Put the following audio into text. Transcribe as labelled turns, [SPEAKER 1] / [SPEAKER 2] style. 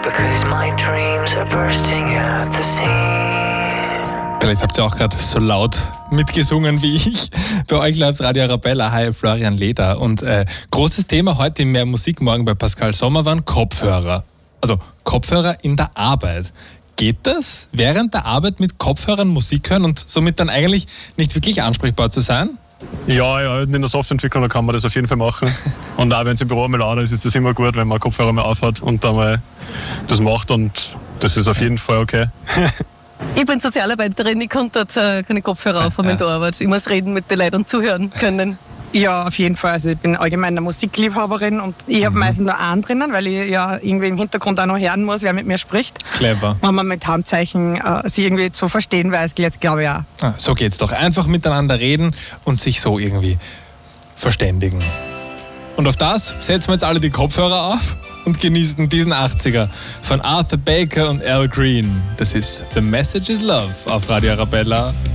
[SPEAKER 1] because my dreams are bursting at the seams.
[SPEAKER 2] Vielleicht habt ihr auch gerade so laut mitgesungen wie ich. Bei euch läuft Radio Arabella. Hi, Florian Leder. Und großes Thema heute im Mehr Musik morgen bei Pascal Sommer waren Kopfhörer. Also Kopfhörer in der Arbeit. Geht das, während der Arbeit mit Kopfhörern Musik hören und somit dann eigentlich nicht wirklich ansprechbar zu sein?
[SPEAKER 3] Ja, in der Softwareentwicklung kann man das auf jeden Fall machen. Und auch wenn es im Büro mal laut ist, ist das immer gut, wenn man Kopfhörer mal aufhat und dann mal das macht, und das ist auf jeden Fall okay.
[SPEAKER 4] Ich bin Sozialarbeiterin, ich konnte keine Kopfhörer aufhaben in der Arbeit. Ich muss reden mit den Leuten und zuhören können.
[SPEAKER 5] Ja, auf jeden Fall. Also ich bin allgemein eine Musikliebhaberin und ich habe meistens nur einen drinnen, weil ich ja irgendwie im Hintergrund auch noch hören muss, wer mit mir spricht.
[SPEAKER 2] Clever.
[SPEAKER 5] Wenn man mit Handzeichen sie irgendwie zu verstehen weiß, jetzt glaube ich auch.
[SPEAKER 2] So geht's doch. Einfach miteinander reden und sich so irgendwie verständigen. Und auf das setzen wir jetzt alle die Kopfhörer auf und genießen diesen 80er von Arthur Baker und Al Green. Das ist The Message is Love auf Radio Arabella.